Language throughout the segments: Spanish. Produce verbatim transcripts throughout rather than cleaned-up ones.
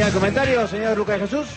Llega el comentario, señor Lucas de Jesús.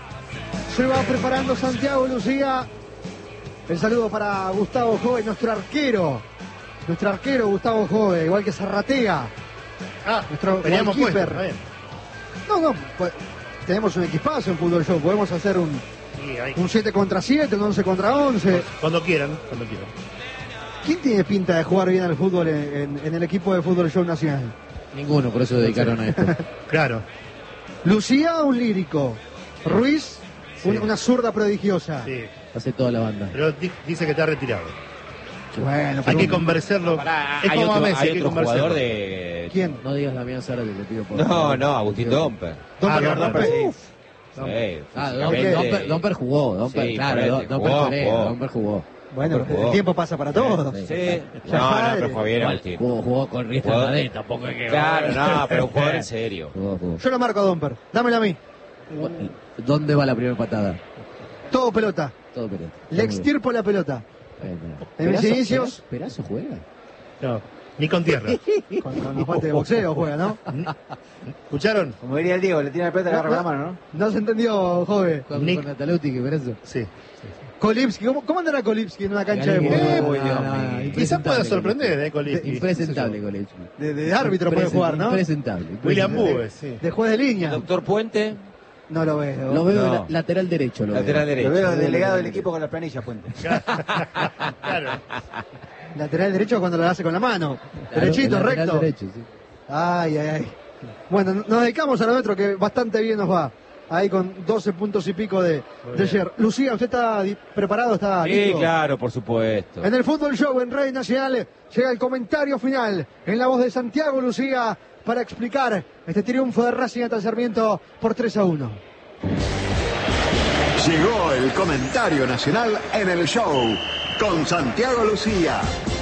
Se va preparando Santiago Lucía. El saludo para Gustavo Jove, nuestro arquero. Nuestro arquero Gustavo Jove, igual que Zarratea. Ah, nuestro teníamos puesto, está bien. No, no, pues, tenemos un equipazo en Fútbol Show. Podemos hacer un, Sí, ahí. un siete contra siete, un once contra once. Cuando quieran, cuando quieran. ¿Quién tiene pinta de jugar bien al fútbol en, en- en el equipo de Fútbol Show Nacional? Ninguno, por eso dedicaron a esto. Claro. Lucía, un lírico. Ruiz, un- Sí. una zurda prodigiosa. Sí. Hace toda la banda. Pero di- dice que está retirado. Bueno, Hay pero- que conversarlo. Pará, es hay como a otro, Messi, hay hay que otro conversarlo. jugador de... ¿Quién? No digas la mía Sara, que te pido por No, favor. no, Agustín Domper. Domper, Ah, Domper. Domper, sí. Uf. Sí, Ah, físicamente- Domper, Domper, Domper jugó, Domper, Sí, claro, por Do- eso, Domper jugó, Corea, jugó. Domper jugó. Bueno, Domper jugó. el tiempo pasa para todos. Sí. Sí. Ya No, no, padre. pero Javier Igual, Agustín. Jugó, jugó con Riestra Jugó- Madrid, tampoco es que... Claro, no, pero un jugador en serio. Jugó, jugó. Yo la marco a Domper. Dámela a mí. ¿Dónde va la primera patada? Todo pelota. Todo pelota. Le extirpo la pelota. Bueno. En mis Perazo- inicios, Perazo juega. No, ni con tierra. con, con los guantes de boxeo juega, ¿no? ¿Escucharon? Como diría el Diego, le tiene la pelota y le agarra la mano, ¿no? No se entendió, joven. Con, Nick- con Nataleuti, que Perazo. Sí. Kolipski, ¿cómo, cómo andará Kolipski en una cancha de Gané, fútbol? eh, Uy, no, Dios no, mío. impresentable, Quizás pueda Kolipski. sorprender, ¿eh, Kolipski? Impresentable, Kolipski. De, de árbitro puede Impresen- jugar, ¿no? Impresentable. William impresentable. Búez, sí. De juez de línea. Doctor Puente, No lo veo. Lo veo No. la- lateral derecho. Lo lateral veo. derecho. Lo veo delegado del equipo con la planilla, Puente. Claro. Lateral derecho cuando lo hace con la mano. Claro, Derechito, el lateral recto. derecho, sí. Ay, ay, ay. Bueno, nos dedicamos a lo nuestro que bastante bien nos va. Ahí con doce puntos y pico de, Muy de bien. ayer. Lucía, ¿usted está di- preparado? ¿Está Sí, listo? claro, por supuesto. En el Fútbol Show en Radio Nacional llega el comentario final en la voz de Santiago Lucía para explicar este triunfo de Racing ante Sarmiento por tres a uno. Llegó el comentario nacional en el show con Santiago Lucía.